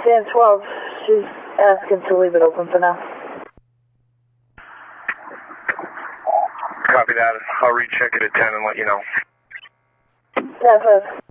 Dan 12, she's asking to leave it open for now. Copy that. I'll recheck it at 10 and let you know. 10-5.